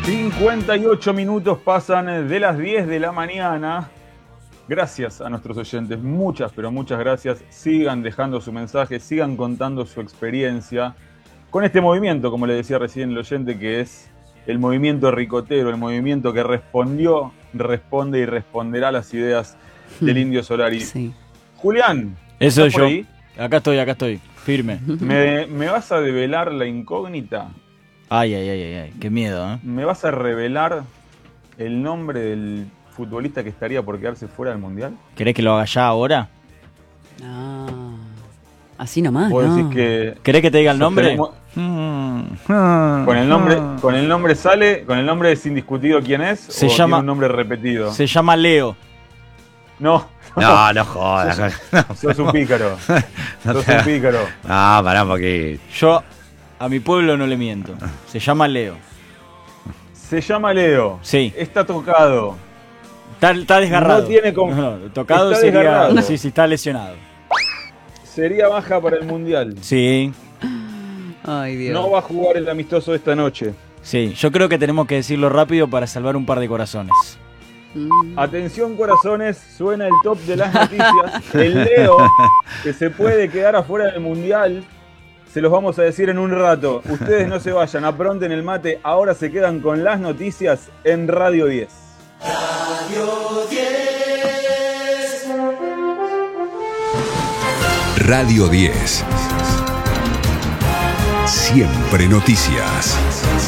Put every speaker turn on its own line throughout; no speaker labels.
58 minutos pasan de las 10 de la mañana. Gracias a nuestros oyentes, muchas, pero muchas gracias. Sigan dejando su mensaje, sigan contando su experiencia con este movimiento, como le decía recién el oyente, que es el movimiento ricotero, el movimiento que respondió, responde y responderá a las ideas del Indio Solari. Sí. Julián,
eso yo. Ahí? Acá estoy, firme.
¿Me vas a develar la incógnita?
Ay, qué miedo, ¿eh?
¿Me vas a revelar el nombre del futbolista que estaría por quedarse fuera del Mundial?
¿Querés que lo haga ya ahora?
Así nomás,
¿Vos
no.
decís que
¿querés que te diga el nombre?
Con el nombre sale, con el nombre es indiscutido quién es,
se
o
llama,
tiene un nombre repetido.
Se llama Leo.
No jodas. Sos un pícaro. Sos un pícaro.
No, pará un poquito.
Yo a mi pueblo no le miento. Se llama Leo.
Se llama Leo.
Sí.
Está tocado.
Está desgarrado.
No tiene
tocado
está
sería.
Desgarrado.
Sí, está lesionado.
Sería baja para el Mundial.
Sí.
Ay, Dios.
No va a jugar el amistoso de esta noche.
Sí, yo creo que tenemos que decirlo rápido para salvar un par de corazones.
Atención, corazones, suena el top de las noticias. El Leo, que se puede quedar afuera del Mundial, se los vamos a decir en un rato. Ustedes no se vayan, apronten el mate. Ahora se quedan con las noticias en Radio 10.
Radio 10.
Radio 10. Siempre noticias.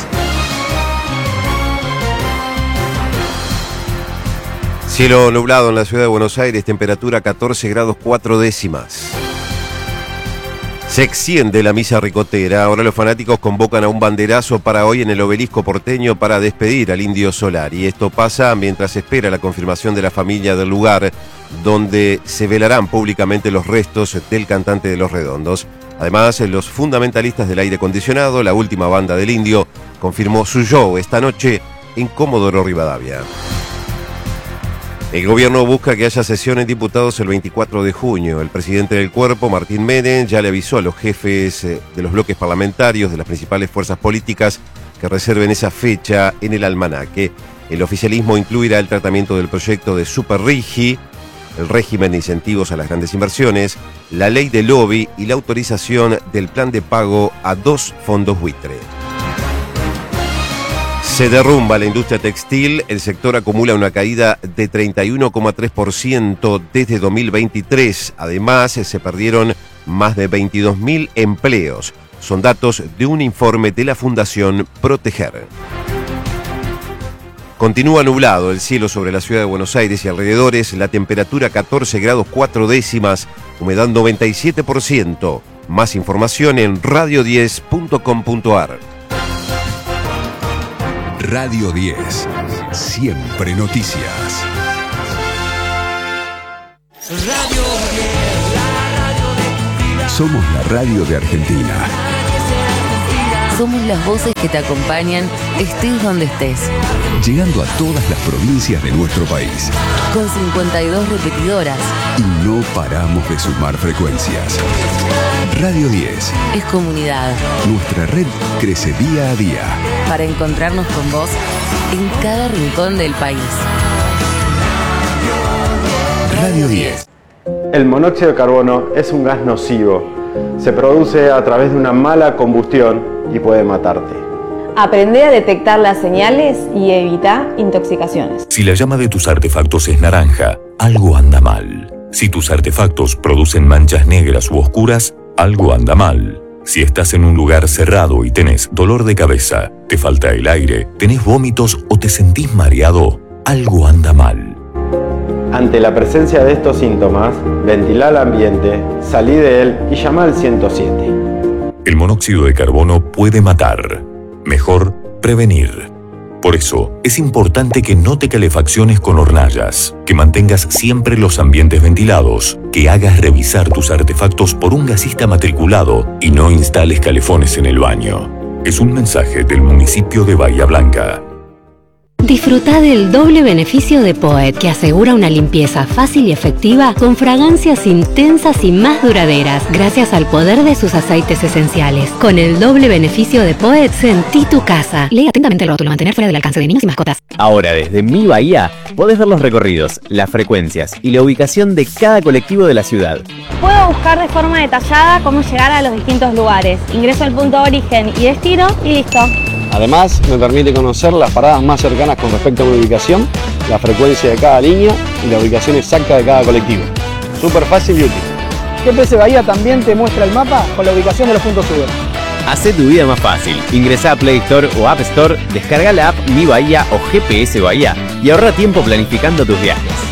Cielo nublado en la ciudad de Buenos Aires, temperatura 14 grados 4 décimas. Se extiende la misa ricotera. Ahora los fanáticos convocan a un banderazo para hoy en el Obelisco porteño para despedir al Indio Solari. Esto pasa mientras se espera la confirmación de la familia del lugar, donde se velarán públicamente los restos del cantante de Los Redondos. Además, los fundamentalistas del aire acondicionado, la última banda del Indio, confirmó su show esta noche en Comodoro Rivadavia. El gobierno busca que haya sesión en diputados el 24 de junio. El presidente del cuerpo, Martín Menem, ya le avisó a los jefes de los bloques parlamentarios de las principales fuerzas políticas que reserven esa fecha en el almanaque. El oficialismo incluirá el tratamiento del proyecto de Superrigi, el régimen de incentivos a las grandes inversiones, la ley de lobby y la autorización del plan de pago a 2 fondos buitre. Se derrumba la industria textil, el sector acumula una caída de 31,3% desde 2023. Además, se perdieron más de 22.000 empleos. Son datos de un informe de la Fundación Proteger. Continúa nublado el cielo sobre la ciudad de Buenos Aires y alrededores, la temperatura 14 grados 4 décimas, humedad 97%. Más información en radio10.com.ar.
Radio 10. Siempre noticias.
Radio 10, la radio de tu vida.
Somos la radio de Argentina.
Somos las voces que te acompañan, estés donde estés.
Llegando a todas las provincias de nuestro país.
Con 52 repetidoras.
Y no paramos de sumar frecuencias. Radio 10.
Es comunidad.
Nuestra red crece día a día.
Para encontrarnos con vos en cada rincón del país.
Radio 10.
El monóxido de carbono es un gas nocivo. Se produce a través de una mala combustión y puede matarte.
Aprende a detectar las señales y evita intoxicaciones.
Si la llama de tus artefactos es naranja, algo anda mal. Si tus artefactos producen manchas negras u oscuras, algo anda mal. Si estás en un lugar cerrado y tenés dolor de cabeza, te falta el aire, tenés vómitos o te sentís mareado, algo anda mal.
Ante la presencia de estos síntomas, ventila el ambiente, salí de él y llama al 107.
El monóxido de carbono puede matar. Mejor prevenir. Por eso, es importante que no te calefacciones con hornallas, que mantengas siempre los ambientes ventilados, que hagas revisar tus artefactos por un gasista matriculado y no instales calefones en el baño. Es un mensaje del municipio de Bahía Blanca.
Disfruta del doble beneficio de Poet, que asegura una limpieza fácil y efectiva con fragancias intensas y más duraderas, gracias al poder de sus aceites esenciales. Con el doble beneficio de Poet, sentí tu casa. Lee atentamente el rótulo, mantener fuera del alcance de niños y mascotas.
Ahora, desde Mi Bahía, podés ver los recorridos, las frecuencias y la ubicación de cada colectivo de la ciudad.
Puedo buscar de forma detallada cómo llegar a los distintos lugares. Ingreso al punto de origen y destino y listo.
Además, me permite conocer las paradas más cercanas con respecto a mi ubicación, la frecuencia de cada línea y la ubicación exacta de cada colectivo. Súper fácil y útil.
GPS Bahía también te muestra el mapa con la ubicación de los puntos Uber.
Hacé tu vida más fácil. Ingresá a Play Store o App Store, descarga la app Mi Bahía o GPS Bahía y ahorra tiempo planificando tus viajes.